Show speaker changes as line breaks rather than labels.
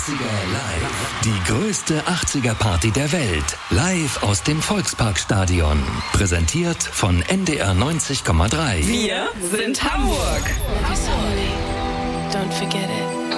80er live. Die größte 80er Party der Welt. Live aus dem Volksparkstadion. Präsentiert von NDR 90,3.
Wir sind Hamburg.
Love is holy. Don't forget it.